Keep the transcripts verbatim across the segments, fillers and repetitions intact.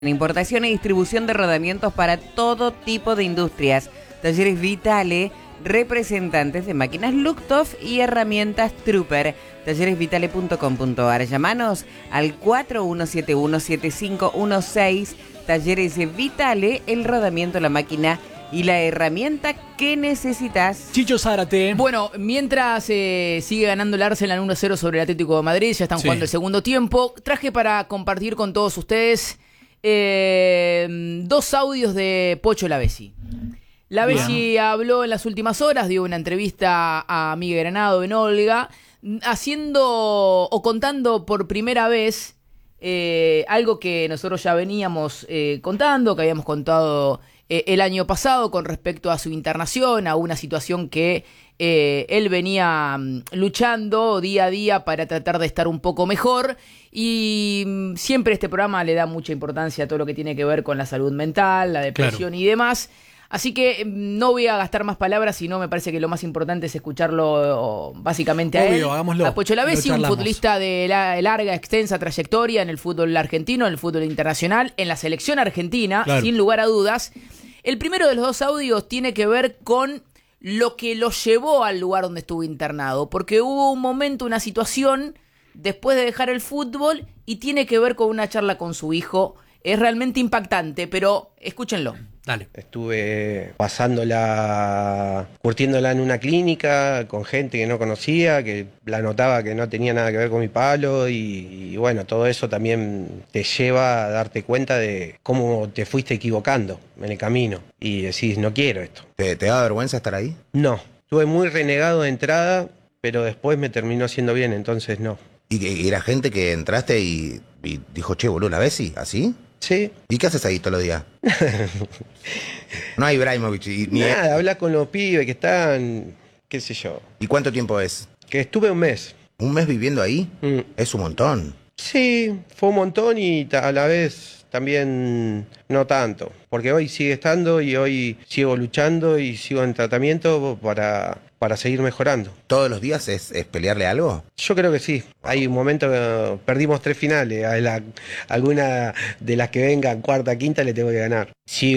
Importación y distribución de rodamientos para todo tipo de industrias. Talleres Vitale, representantes de máquinas Luchthof y herramientas Trooper. talleres vitale punto com punto a r. Llamanos al cuatro uno siete uno siete cinco uno seis. Talleres Vitale, el rodamiento, la máquina y la herramienta que necesitas. Chicho Zárate. Bueno, mientras eh, sigue ganando el Arsenal uno a cero sobre el Atlético de Madrid, ya están Sí. jugando el segundo tiempo, traje para compartir con todos ustedes eh, dos audios de Pocho Lavezzi. Lavezzi habló en las últimas horas, dio una entrevista a Miguel Granado en Olga, haciendo o contando por primera vez eh, algo que nosotros ya veníamos eh, contando, que habíamos contado eh, el año pasado con respecto a su internación, a una situación que eh, él venía mm, luchando día a día para tratar de estar un poco mejor. Y mm, siempre este programa le da mucha importancia a todo lo que tiene que ver con la salud mental, la depresión, claro, y demás. Así que no voy a gastar más palabras, sino me parece que lo más importante es escucharlo básicamente a Obvio, él. hagámoslo. A Pocho Lavezzi, un charlamos. futbolista de la, larga, extensa trayectoria en el fútbol argentino, en el fútbol internacional, en la selección argentina, Claro. sin lugar a dudas. El primero de los dos audios tiene que ver con lo que lo llevó al lugar donde estuvo internado, porque hubo un momento, una situación después de dejar el fútbol y tiene que ver con una charla con su hijo. Es realmente impactante, pero escúchenlo. Dale. Estuve pasándola, curtiéndola en una clínica con gente que no conocía, que la notaba que no tenía nada que ver con mi palo y, y bueno, todo eso también te lleva a darte cuenta de cómo te fuiste equivocando en el camino y decís, no quiero esto. ¿Te, te da vergüenza estar ahí? No, estuve muy renegado de entrada, pero después me terminó haciendo bien, entonces no. ¿Y, y era gente que entraste y, y dijo, che, boludo, Lavezzi? ¿Así? Sí. ¿Y qué haces ahí todos los días? No hay Ibrahimovic. Y, ni Nada, habla con los pibes que están, qué sé yo. ¿Y cuánto tiempo es? Que estuve un mes. ¿Un mes viviendo ahí? Mm. Es un montón. Sí, fue un montón y ta- a la vez también no tanto. Porque hoy sigue estando y hoy sigo luchando y sigo en tratamiento para, para seguir mejorando. ¿Todos los días es, es pelearle algo? Yo creo que sí. Hay un momento que perdimos tres finales. A la- alguna de las que vengan, cuarta, quinta, le tengo que ganar.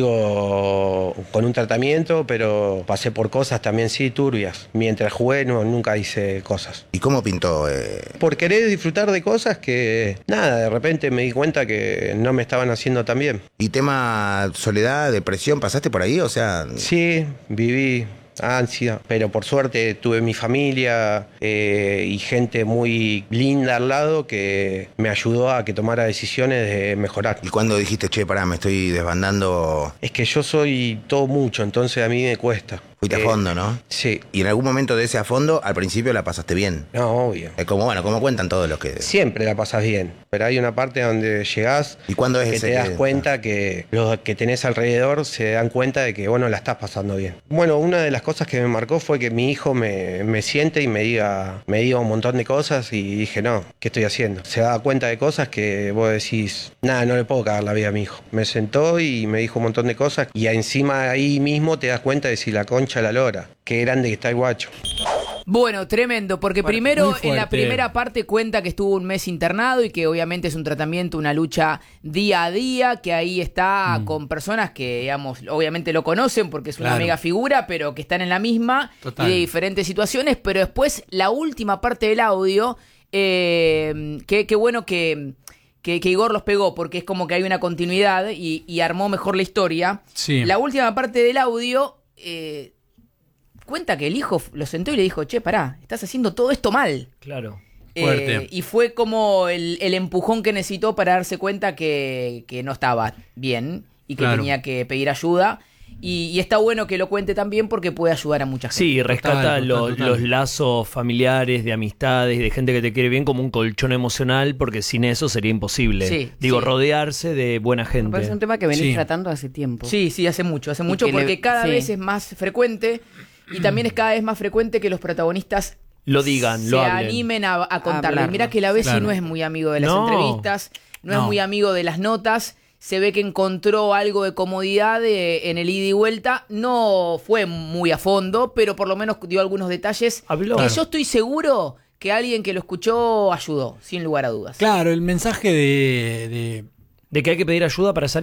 Sigo con un tratamiento, pero pasé por cosas también sí turbias. Mientras jugué no, nunca hice cosas. ¿Y cómo pintó? Eh, Por querer disfrutar de cosas que, nada, de repente me di cuenta que no me estaban haciendo tan bien. ¿Y tema soledad, depresión, pasaste por ahí? O sea, Sí, viví ansia, pero por suerte tuve mi familia eh, y gente muy linda al lado que me ayudó a que tomara decisiones de mejorar. ¿y cuando dijiste, che, pará, me estoy desbandando? Es que yo soy todo mucho, entonces a mí me cuesta. Fuiste Eh, a fondo, ¿no? Sí, Y en algún momento de ese a fondo, al principio la pasaste bien. no, obvio. Es como, bueno, como cuentan todos los que... Siempre la pasas bien, pero hay una parte donde llegás ¿Y cuándo es que ese te das que- cuenta que los que tenés alrededor se dan cuenta de que, bueno, la estás pasando bien. Bueno, una de las cosas que me marcó fue que mi hijo me, me siente y me diga, me diga un montón de cosas y dije, no, ¿qué estoy haciendo? Se da cuenta de cosas que vos decís, nada, no le puedo cagar la vida a mi hijo. Me sentó y me dijo un montón de cosas y encima ahí mismo te das cuenta de si la concha la lora, qué grande que está el guacho. Bueno, tremendo, porque Fuerte, primero muy en la fuerte. primera parte cuenta que estuvo un mes internado y que obviamente es un tratamiento, una lucha día a día, que ahí está Mm. con personas que, digamos, obviamente lo conocen porque es una Claro. mega figura, pero que están en la misma Total. y de diferentes situaciones, pero después la última parte del audio, eh, que, qué bueno que... Que, que Igor los pegó, porque es como que hay una continuidad y, y armó mejor la historia. Sí. La última parte del audio eh, cuenta que el hijo lo sentó y le dijo, che, pará, estás haciendo todo esto mal. Claro. Eh, Fuerte. y fue como el, el empujón que necesitó para darse cuenta que, que no estaba bien y que Claro. tenía que pedir ayuda. Y, y está bueno que lo cuente también porque puede ayudar a mucha gente. Sí, rescata Total, lo- total, total. los lazos familiares, de amistades, de gente que te quiere bien como un colchón emocional, porque sin eso sería imposible. Sí, Digo, sí. rodearse de buena Me parece un gente. tema que venís Sí. tratando hace tiempo. Sí, sí, hace mucho, hace Y mucho que le- porque cada sí. vez es más frecuente y también es cada vez más frecuente que los protagonistas Lo digan, se lo hablen. animen a, a contarlo. hablarlo. Mira que la Bessi Claro. no es muy amigo de las No. entrevistas, no, No. es muy amigo de las notas. Se ve que encontró algo de comodidad de- en el ida y vuelta. No fue muy a fondo, pero por lo menos dio algunos detalles Habló. que Claro. yo estoy seguro que alguien que lo escuchó ayudó, sin lugar a dudas. Claro, el mensaje de, de ¿De que hay que pedir ayuda para salir?